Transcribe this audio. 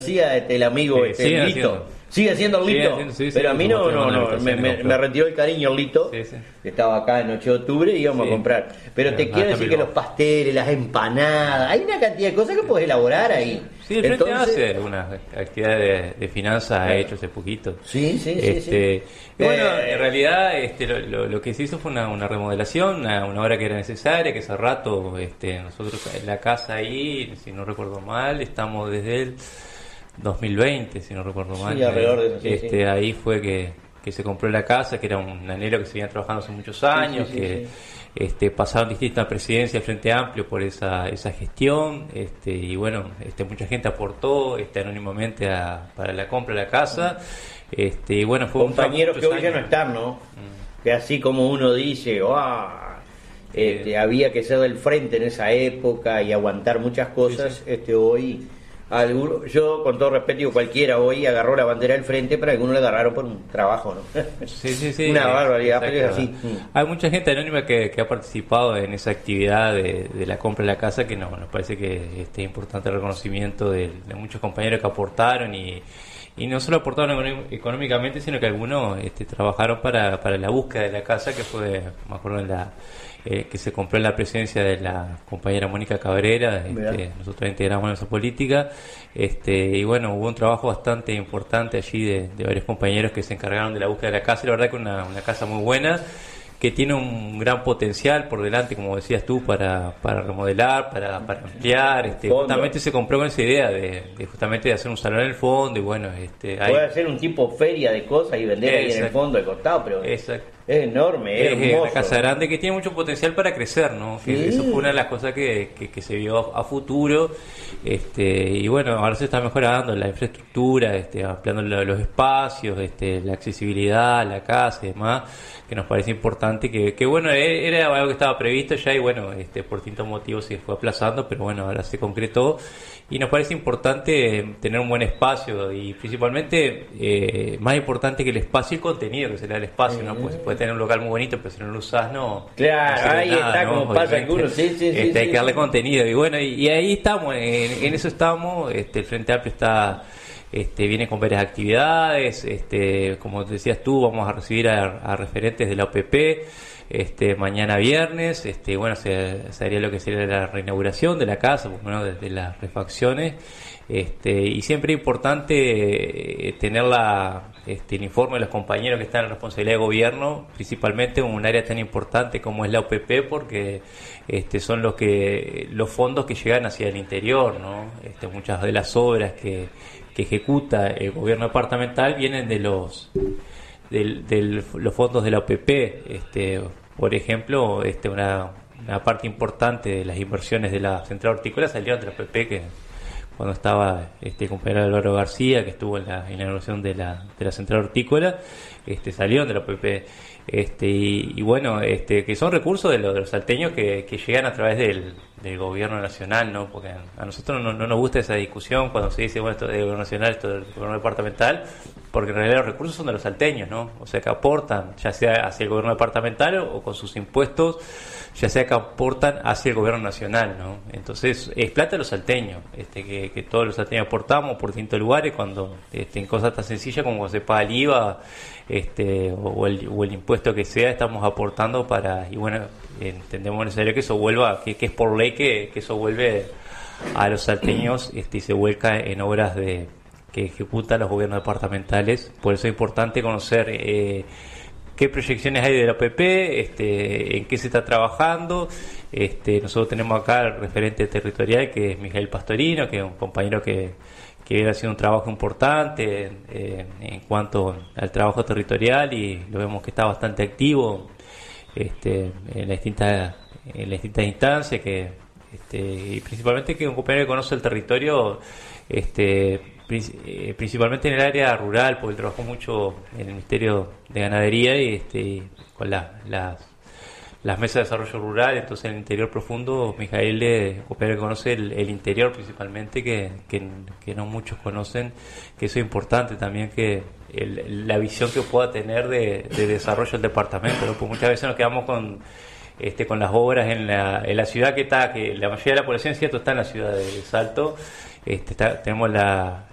Decía el amigo Sigue Lito. haciendo. Sigue siendo el Lito. Sí, pero a mí no, me me retiró el cariño el Lito. Sí. Que estaba acá en 8 de octubre y íbamos a comprar. Pero te quiero decir que los pasteles, las empanadas, hay una cantidad de cosas que puedes elaborar ahí. Sí, el Frente hace algunas actividades de finanzas, ha hecho hace poquito. Sí. Y bueno, en realidad lo que se hizo fue una remodelación, una obra que era necesaria, que hace rato nosotros en la casa ahí, si no recuerdo mal, estamos desde el 2020, si no recuerdo mal. Sí, alrededor de eso, sí. Ahí fue que se compró la casa, que era un anhelo que se venía trabajando hace muchos años, pasaron distintas presidencias del Frente Amplio por esa gestión, y bueno, mucha gente aportó anónimamente para la compra de la casa, y bueno, fue compañeros que hoy ya no están, ¿no? Que así como uno dice, había que ser del frente en esa época y aguantar muchas cosas, hoy yo con todo respeto digo, cualquiera hoy agarró la bandera del frente, pero algunos le agarraron por un trabajo, ¿no? Sí. Una barbaridad, pero es así. Hay mucha gente anónima que ha participado en esa actividad de la compra de la casa, que nos parece que es importante el reconocimiento de muchos compañeros que aportaron y no solo aportaron económicamente, sino que algunos trabajaron para la búsqueda de la casa, que fue, me acuerdo, que se compró en la presidencia de la compañera Mónica Cabrera. Nosotros integramos en esa política, y bueno, hubo un trabajo bastante importante allí de varios compañeros que se encargaron de la búsqueda de la casa. La verdad que una casa muy buena, que tiene un gran potencial por delante, como decías tú, para remodelar, para ampliar. Justamente se compró con esa idea de hacer un salón en el fondo, y bueno, puede hacer un tipo feria de cosas y vender ahí en el fondo del costado, pero es enorme, es hermoso. Una casa grande que tiene mucho potencial para crecer, ¿no? Que eso fue una de las cosas que se vio a futuro, y bueno, ahora se está mejorando la infraestructura, ampliando los espacios, la accesibilidad a la casa y demás, que nos parece importante, que bueno, era algo que estaba previsto ya, y bueno, por distintos motivos se fue aplazando, pero bueno, ahora se concretó, y nos parece importante tener un buen espacio, y principalmente, más importante que el espacio y el contenido que se le da al espacio, ¿no? Pues se puede tener un local muy bonito, pero si no lo usás, no. Claro, no ahí nada, está, ¿no? como pasa algunos, hay que darle contenido, y bueno, y ahí estamos, en eso estamos. El Frente Amplio viene con varias actividades, como decías tú, vamos a recibir a referentes de la OPP mañana viernes, bueno, se haría lo que sería la reinauguración de la casa, pues, bueno, desde las refacciones, y siempre es importante tener el informe de los compañeros que están en responsabilidad de gobierno, principalmente en un área tan importante como es la OPP, porque son los fondos que llegan hacia el interior, ¿no? Muchas de las obras que ejecuta el gobierno departamental vienen de los fondos de la OPP. Por ejemplo, una parte importante de las inversiones de la central hortícola salieron de la OPP, que cuando estaba el compañero Álvaro García, que estuvo en la inauguración de la central hortícola, salieron de la OPP. Y bueno, que son recursos de los salteños que llegan a través del gobierno nacional, ¿no? Porque a nosotros no nos gusta esa discusión cuando se dice, bueno, esto es del gobierno nacional, esto es del gobierno departamental, porque en realidad los recursos son de los salteños, ¿no? O sea, que aportan, ya sea hacia el gobierno departamental o con sus impuestos, ya sea que aportan hacia el gobierno nacional, ¿no? Entonces, es plata de los salteños, que todos los salteños aportamos por distintos lugares, cuando en cosas tan sencillas como cuando se paga el IVA, o el impuesto que sea, estamos aportando para, y bueno, entendemos necesario que eso vuelva, que es por ley que eso vuelve a los salteños, y se vuelca en obras que ejecutan los gobiernos departamentales. Por eso es importante conocer qué proyecciones hay de la OPP, en qué se está trabajando. Nosotros tenemos acá el referente territorial, que es Miguel Pastorino, que es un compañero que viene haciendo un trabajo importante en cuanto al trabajo territorial, y lo vemos que está bastante activo en las distintas instancias, y principalmente que es un compañero que conoce el territorio, principalmente en el área rural, porque él trabajó mucho en el Ministerio de Ganadería y con las mesas de desarrollo rural. Entonces, en el interior profundo, Mijael compañero que conoce el interior principalmente, que no muchos conocen, que eso es importante también, que la visión que pueda tener de desarrollo del departamento, ¿no? Pues muchas veces nos quedamos con las obras en la ciudad, que la mayoría de la población, cierto, está en la ciudad de Salto. Tenemos la